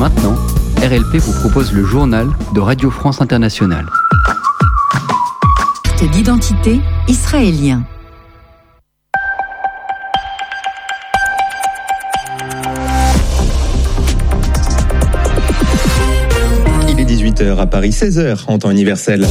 Maintenant, RLP vous propose le journal de Radio France Internationale. D'identité israélien. Il est 18h à Paris, 16h en temps universel.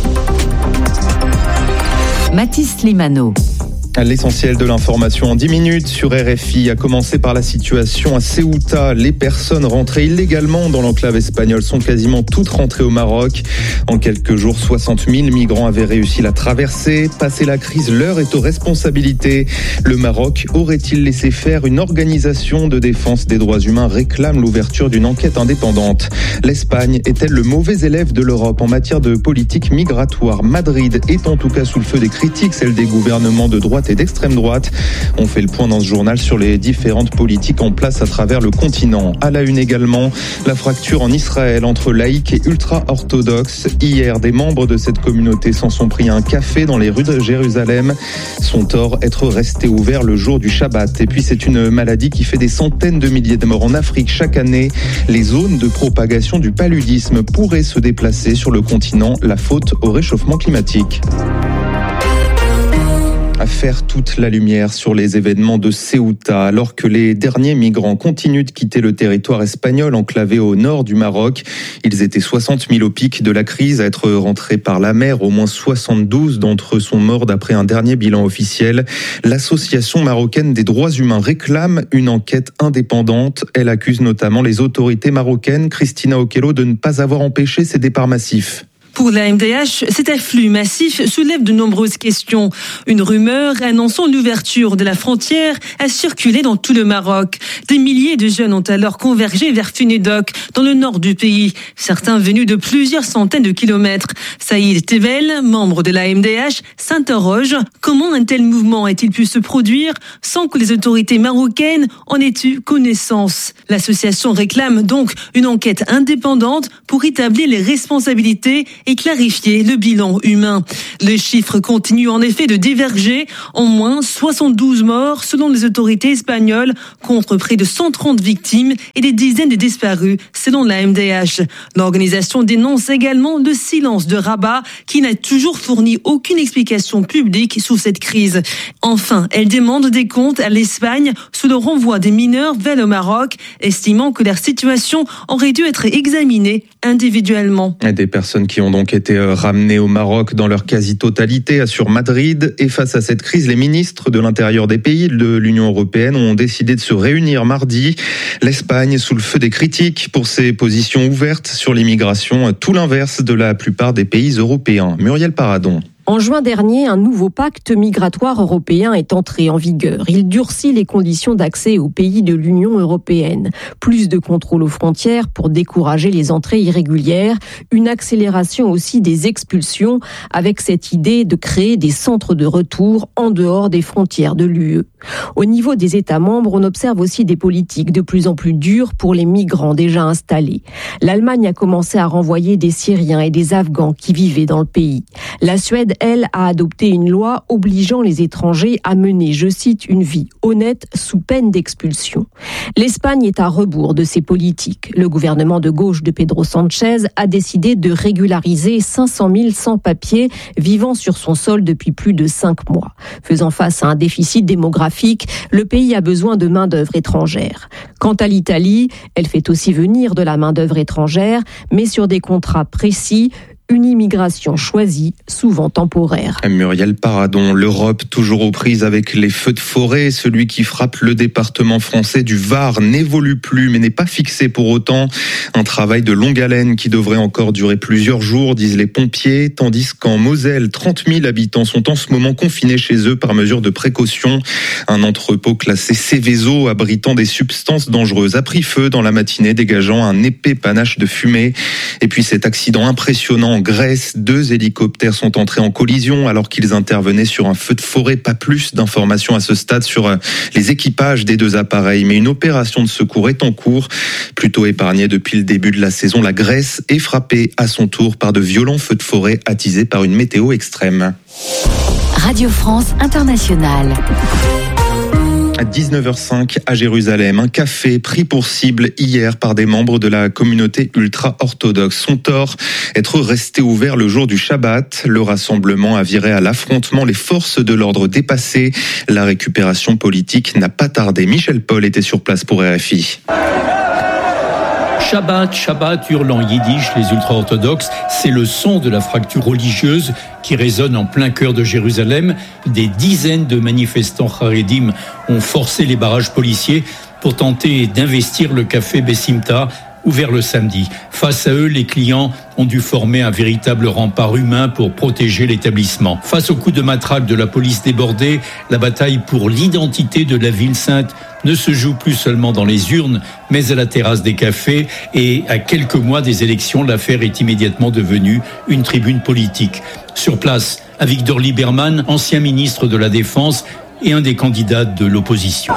Mathis Limano. L'essentiel de l'information en 10 minutes sur RFI, a commencé par la situation à Ceuta. Les personnes rentrées illégalement dans l'enclave espagnole sont quasiment toutes rentrées au Maroc. En quelques jours, 60 000 migrants avaient réussi la traversée. Passé la crise, l'heure est aux responsabilités. Le Maroc aurait-il laissé faire? Une organisation de défense des droits humains réclame l'ouverture d'une enquête indépendante. L'Espagne est-elle le mauvais élève de l'Europe en matière de politique migratoire? Madrid est en tout cas sous le feu des critiques, celle des gouvernements de droite et d'extrême droite. On fait le point dans ce journal sur les différentes politiques en place à travers le continent. À la une également, la fracture en Israël entre laïcs et ultra-orthodoxes. Hier, des membres de cette communauté s'en sont pris un café dans les rues de Jérusalem. Son tort, être resté ouvert le jour du Shabbat. Et puis c'est une maladie qui fait des centaines de milliers de morts en Afrique chaque année. Les zones de propagation du paludisme pourraient se déplacer sur le continent, la faute au réchauffement climatique. À faire toute la lumière sur les événements de Ceuta, alors que les derniers migrants continuent de quitter le territoire espagnol enclavé au nord du Maroc. Ils étaient 60 000 au pic de la crise à être rentrés par la mer. Au moins 72 d'entre eux sont morts d'après un dernier bilan officiel. L'Association marocaine des droits humains réclame une enquête indépendante. Elle accuse notamment les autorités marocaines, Cristina Oquero, de ne pas avoir empêché ces départs massifs. Pour la MDH, cet afflux massif soulève de nombreuses questions. Une rumeur annonçant l'ouverture de la frontière a circulé dans tout le Maroc. Des milliers de jeunes ont alors convergé vers Funedok, dans le nord du pays. Certains venus de plusieurs centaines de kilomètres. Saïd Tevel, membre de la MDH, s'interroge. Comment un tel mouvement a-t-il pu se produire sans que les autorités marocaines en aient eu connaissance? L'association réclame donc une enquête indépendante pour établir les responsabilités et clarifier le bilan humain. Les chiffres continuent en effet de diverger. En moins 72 morts selon les autorités espagnoles contre près de 130 victimes et des dizaines de disparus selon la MDH. L'organisation dénonce également le silence de Rabat qui n'a toujours fourni aucune explication publique sur cette crise. Enfin, elle demande des comptes à l'Espagne sous le renvoi des mineurs vers le Maroc, estimant que leur situation aurait dû être examinée individuellement. Des personnes qui ont donc été ramenées au Maroc dans leur quasi-totalité, assure Madrid. Et face à cette crise, les ministres de l'intérieur des pays de l'Union européenne ont décidé de se réunir mardi. L'Espagne sous le feu des critiques pour ses positions ouvertes sur l'immigration, tout l'inverse de la plupart des pays européens. Muriel Paradon. En juin dernier, un nouveau pacte migratoire européen est entré en vigueur. Il durcit les conditions d'accès aux pays de l'Union européenne. Plus de contrôles aux frontières pour décourager les entrées irrégulières. Une accélération aussi des expulsions avec cette idée de créer des centres de retour en dehors des frontières de l'UE. Au niveau des États membres, on observe aussi des politiques de plus en plus dures pour les migrants déjà installés. L'Allemagne a commencé à renvoyer des Syriens et des Afghans qui vivaient dans le pays. La Suède, elle, a adopté une loi obligeant les étrangers à mener, je cite, une vie honnête sous peine d'expulsion. L'Espagne est à rebours de ces politiques. Le gouvernement de gauche de Pedro Sánchez a décidé de régulariser 500 000 sans-papiers vivant sur son sol depuis plus de 5 mois. Faisant face à un déficit démographique, le pays a besoin de main-d'œuvre étrangère. Quant à l'Italie, elle fait aussi venir de la main-d'œuvre étrangère, mais sur des contrats précis, une immigration choisie, souvent temporaire. Muriel Paradon, l'Europe toujours aux prises avec les feux de forêt. Celui qui frappe le département français du Var n'évolue plus, mais n'est pas fixé pour autant. Un travail de longue haleine qui devrait encore durer plusieurs jours, disent les pompiers, tandis qu'en Moselle, 30 000 habitants sont en ce moment confinés chez eux par mesure de précaution. Un entrepôt classé Céveso, abritant des substances dangereuses, a pris feu dans la matinée, dégageant un épais panache de fumée. Et puis cet accident impressionnant en Grèce, 2 hélicoptères sont entrés en collision alors qu'ils intervenaient sur un feu de forêt. Pas plus d'informations à ce stade sur les équipages des 2 appareils, mais une opération de secours est en cours. Plutôt épargnée depuis le début de la saison, la Grèce est frappée à son tour par de violents feux de forêt attisés par une météo extrême. Radio France Internationale. À 19h05 à Jérusalem, un café pris pour cible hier par des membres de la communauté ultra-orthodoxe. Son tort, être resté ouvert le jour du Shabbat. Le rassemblement a viré à l'affrontement, les forces de l'ordre dépassées. La récupération politique n'a pas tardé. Michel Paul était sur place pour RFI. Shabbat, Shabbat, hurlent en yiddish les ultra-orthodoxes. C'est le son de la fracture religieuse qui résonne en plein cœur de Jérusalem. Des dizaines de manifestants haredim ont forcé les barrages policiers pour tenter d'investir le café Bessimta, ouvert le samedi. Face à eux, les clients ont dû former un véritable rempart humain pour protéger l'établissement. Face aux coups de matraque de la police débordée, la bataille pour l'identité de la ville sainte ne se joue plus seulement dans les urnes, mais à la terrasse des cafés. Et à quelques mois des élections, l'affaire est immédiatement devenue une tribune politique. Sur place, Avigdor Lieberman, ancien ministre de la Défense, et un des candidats de l'opposition.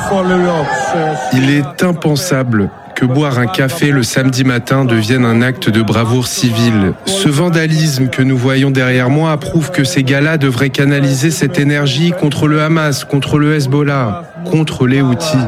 Il est impensable que boire un café le samedi matin devienne un acte de bravoure civile. Ce vandalisme que nous voyons derrière moi prouve que ces gars-là devraient canaliser cette énergie contre le Hamas, contre le Hezbollah, contre les Houthis.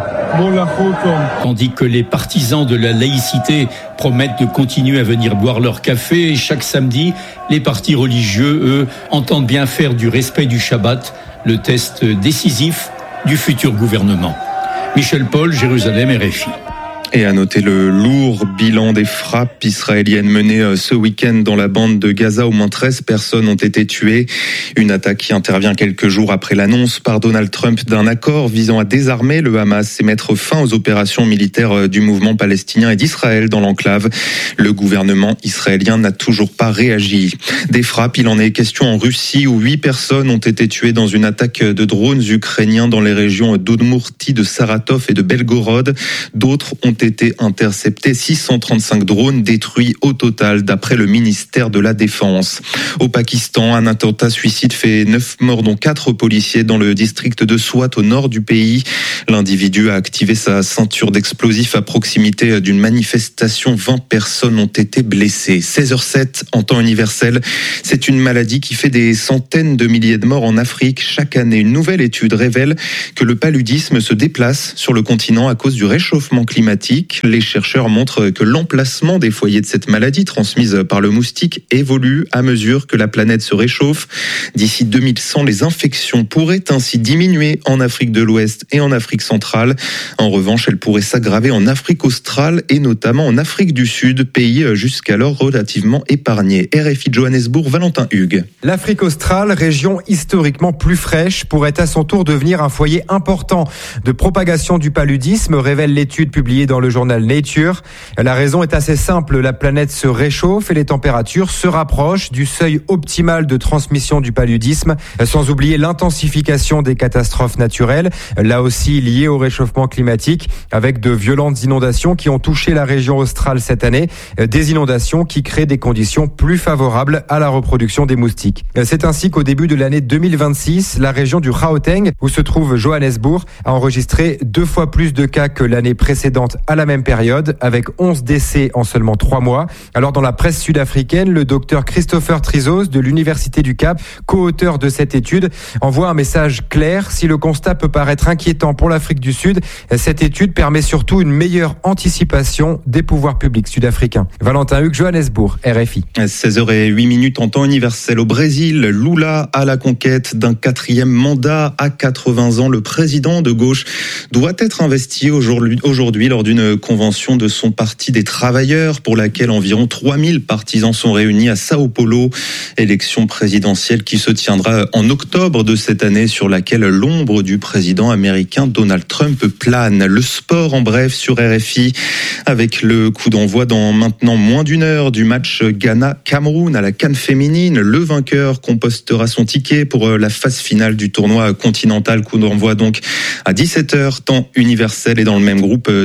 Tandis que les partisans de la laïcité promettent de continuer à venir boire leur café, et chaque samedi, les partis religieux, eux, entendent bien faire du respect du Shabbat le test décisif du futur gouvernement. Michel Paul, Jérusalem, RFI. Et à noter le lourd bilan des frappes israéliennes menées ce week-end dans la bande de Gaza. Au moins 13 personnes ont été tuées. Une attaque qui intervient quelques jours après l'annonce par Donald Trump d'un accord visant à désarmer le Hamas et mettre fin aux opérations militaires du mouvement palestinien et d'Israël dans l'enclave. Le gouvernement israélien n'a toujours pas réagi. Des frappes, il en est question en Russie où 8 personnes ont été tuées dans une attaque de drones ukrainiens dans les régions d'Udmurtie, de Saratov et de Belgorod. D'autres ont été interceptés, 635 drones détruits au total d'après le ministère de la Défense. Au Pakistan, un attentat suicide fait 9 morts dont 4 policiers dans le district de Swat au nord du pays. L'individu a activé sa ceinture d'explosifs à proximité d'une manifestation. 20 personnes ont été blessées. 16h07 en temps universel. C'est une maladie qui fait des centaines de milliers de morts en Afrique chaque année. Une nouvelle étude révèle que le paludisme se déplace sur le continent à cause du réchauffement climatique. Les chercheurs montrent que l'emplacement des foyers de cette maladie transmise par le moustique évolue à mesure que la planète se réchauffe. D'ici 2100, les infections pourraient ainsi diminuer en Afrique de l'Ouest et en Afrique centrale. En revanche, elles pourraient s'aggraver en Afrique australe et notamment en Afrique du Sud, pays jusqu'alors relativement épargné. RFI Johannesburg, Valentin Hugues. L'Afrique australe, région historiquement plus fraîche, pourrait à son tour devenir un foyer important de propagation du paludisme, révèle l'étude publiée dans le journal Nature. La raison est assez simple, la planète se réchauffe et les températures se rapprochent du seuil optimal de transmission du paludisme, sans oublier l'intensification des catastrophes naturelles, là aussi liées au réchauffement climatique, avec de violentes inondations qui ont touché la région australe cette année, des inondations qui créent des conditions plus favorables à la reproduction des moustiques. C'est ainsi qu'au début de l'année 2026, la région du Gauteng, où se trouve Johannesburg, a enregistré 2 fois plus de cas que l'année précédente à la même période, avec 11 décès en seulement 3 mois. Alors dans la presse sud-africaine, le docteur Christopher Trizos de l'Université du Cap, co-auteur de cette étude, envoie un message clair. Si le constat peut paraître inquiétant pour l'Afrique du Sud, cette étude permet surtout une meilleure anticipation des pouvoirs publics sud-africains. Valentin Hugues, Johannesburg, RFI. 16h08 en temps universel. Au Brésil, Lula à la conquête d'un 4e mandat à 80 ans. Le président de gauche doit être investi aujourd'hui lors d'une convention de son parti des travailleurs pour laquelle environ 3000 partisans sont réunis à Sao Paulo. Élection présidentielle qui se tiendra en octobre de cette année, sur laquelle l'ombre du président américain Donald Trump plane. Le sport en bref sur RFI avec le coup d'envoi dans maintenant moins d'une heure du match Ghana-Cameroun à la CAN féminine. Le vainqueur compostera son ticket pour la phase finale du tournoi continental. Coup d'envoi donc à 17h temps universel, et dans le même groupe 2 équipes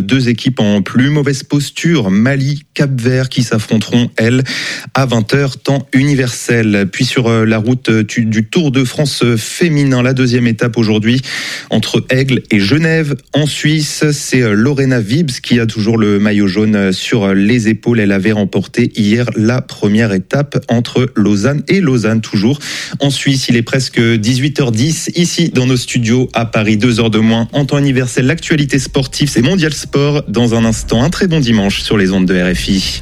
équipes en plus mauvaise posture, Mali, Cap-Vert, qui s'affronteront, elles, à 20h, temps universel. Puis sur la route du Tour de France féminin, la deuxième étape aujourd'hui, entre Aigle et Genève. En Suisse, c'est Lorena Wiebes qui a toujours le maillot jaune sur les épaules. Elle avait remporté hier la première étape entre Lausanne et Lausanne, toujours en Suisse. Il est presque 18h10 ici dans nos studios à Paris, 2h de moins en temps universel. L'actualité sportive, c'est Mondial Sport. Dans un instant, un très bon dimanche sur les ondes de RFI.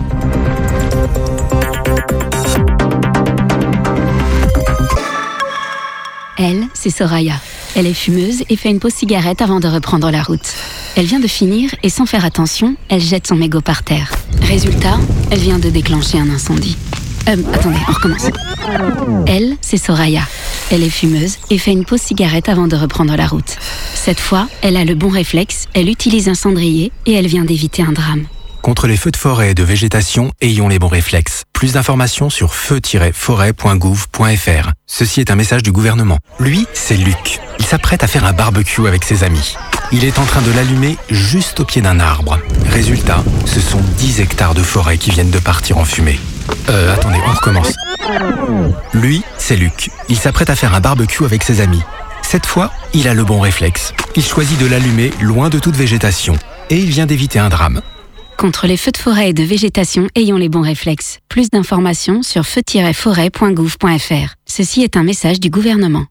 Elle, c'est Soraya. Elle est fumeuse et fait une pause cigarette avant de reprendre la route. Elle vient de finir et sans faire attention, elle jette son mégot par terre. Résultat, elle vient de déclencher un incendie. Attendez, on recommence. Elle, c'est Soraya. Elle est fumeuse et fait une pause cigarette avant de reprendre la route. Cette fois, elle a le bon réflexe, elle utilise un cendrier et elle vient d'éviter un drame. Contre les feux de forêt et de végétation, ayons les bons réflexes. Plus d'informations sur feu-forêt.gouv.fr. Ceci est un message du gouvernement. Lui, c'est Luc. Il s'apprête à faire un barbecue avec ses amis. Il est en train de l'allumer juste au pied d'un arbre. Résultat, ce sont 10 hectares de forêt qui viennent de partir en fumée. Attendez, on recommence. Lui, c'est Luc. Il s'apprête à faire un barbecue avec ses amis. Cette fois, il a le bon réflexe. Il choisit de l'allumer loin de toute végétation. Et il vient d'éviter un drame. Contre les feux de forêt et de végétation, ayons les bons réflexes. Plus d'informations sur feu-forêt.gouv.fr. Ceci est un message du gouvernement.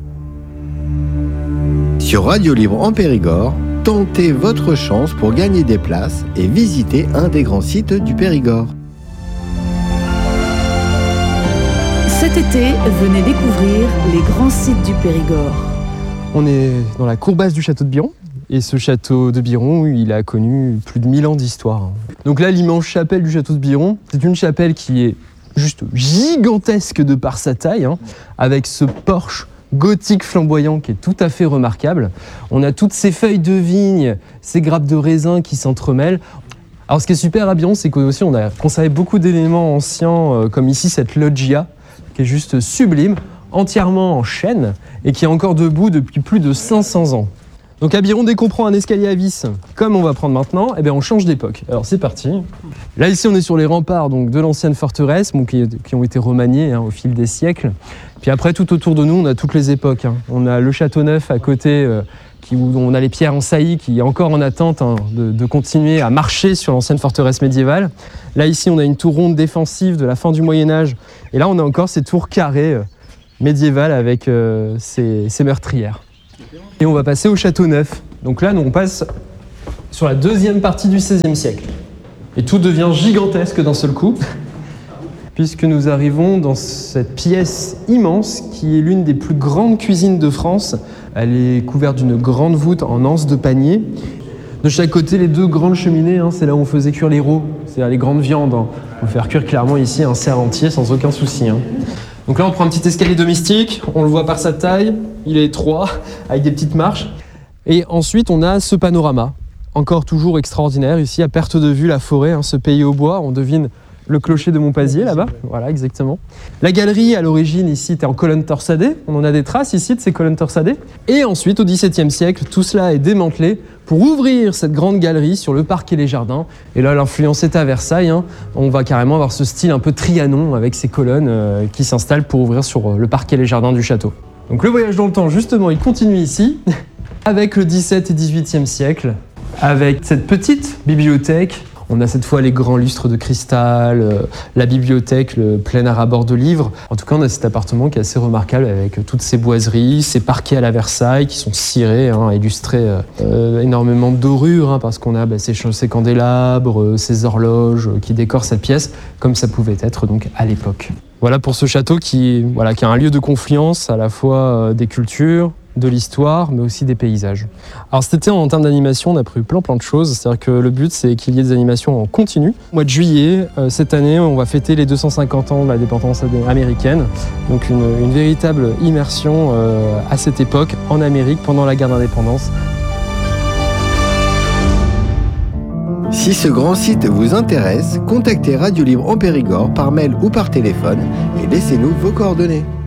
Sur Radio Libre en Périgord, tentez votre chance pour gagner des places et visiter un des grands sites du Périgord. Cet été, venez découvrir les grands sites du Périgord. On est dans la courbasse du château de Biron. Et ce château de Biron, il a connu plus de 1000 ans d'histoire. Donc là, l'immense chapelle du château de Biron, c'est une chapelle qui est juste gigantesque de par sa taille, avec ce porche gothique flamboyant qui est tout à fait remarquable. On a toutes ces feuilles de vigne, ces grappes de raisin qui s'entremêlent. Alors ce qui est super à Biron, c'est qu'aussi on a conservé beaucoup d'éléments anciens, comme ici cette loggia, qui est juste sublime, entièrement en chêne, et qui est encore debout depuis plus de 500 ans. Donc à Biron, dès qu'on prend un escalier à vis, comme on va prendre maintenant, on change d'époque. Alors c'est parti. Là ici on est sur les remparts donc, de l'ancienne forteresse qui ont été remaniés au fil des siècles. Puis après tout autour de nous on a toutes les époques. On a le château neuf à côté où on a les pierres en saillie qui est encore en attente de continuer à marcher sur l'ancienne forteresse médiévale. Là ici on a une tour ronde défensive de la fin du Moyen-Âge. Et là on a encore ces tours carrées médiévales avec ces meurtrières. Et on va passer au château neuf. Donc là, nous, on passe sur la deuxième partie du XVIe siècle. Et tout devient gigantesque d'un seul coup, puisque nous arrivons dans cette pièce immense qui est l'une des plus grandes cuisines de France. Elle est couverte d'une grande voûte en anse de panier. De chaque côté, les deux grandes cheminées, c'est là où on faisait cuire les rôts, c'est-à-dire les grandes viandes. On peut faire cuire clairement ici un cerf entier sans aucun souci. Donc là, on prend un petit escalier domestique, on le voit par sa taille, il est étroit, avec des petites marches. Et ensuite, on a ce panorama, encore toujours extraordinaire, ici à perte de vue, la forêt, ce pays au bois, on devine le clocher de Montpazier là-bas, voilà exactement. La galerie, à l'origine, ici, était en colonnes torsadées, on en a des traces ici de ces colonnes torsadées. Et ensuite, au XVIIe siècle, tout cela est démantelé pour ouvrir cette grande galerie sur le parc et les jardins. Et là, l'influence est à Versailles. On va carrément avoir ce style un peu Trianon avec ces colonnes qui s'installent pour ouvrir sur le parc et les jardins du château. Donc le voyage dans le temps, justement, il continue ici, avec le XVIIe et XVIIIe siècle, avec cette petite bibliothèque. On a cette fois les grands lustres de cristal, la bibliothèque, le plein air à bord de livres. En tout cas, on a cet appartement qui est assez remarquable avec toutes ces boiseries, ces parquets à la Versailles qui sont cirés, illustrés énormément de dorures, parce qu'on a ces candélabres, ces horloges qui décorent cette pièce, comme ça pouvait être donc à l'époque. Voilà pour ce château qui a un lieu de confluence à la fois des cultures, de l'histoire, mais aussi des paysages. Alors cet été, en termes d'animation, on a prévu plein de choses. C'est-à-dire que le but, c'est qu'il y ait des animations en continu. Au mois de juillet, cette année, on va fêter les 250 ans de l'indépendance américaine. Donc une véritable immersion à cette époque, en Amérique, pendant la guerre d'indépendance. Si ce grand site vous intéresse, contactez Radio Libre en Périgord par mail ou par téléphone et laissez-nous vos coordonnées.